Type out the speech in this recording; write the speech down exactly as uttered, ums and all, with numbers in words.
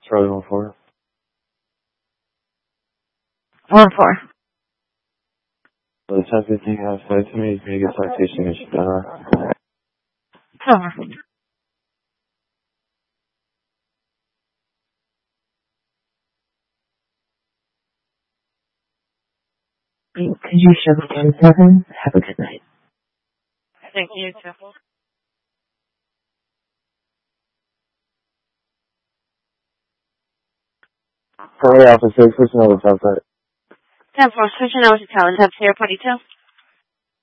Charlie one four. One four. The ten fifteen outside to me is being a citation issue. Uh, Over. Could you show me ten seven? Have a good night. Thank you, too. Charlie Alpha six, switching over to outside. ten four, switching over to Talent Hub, Sierra forty-two.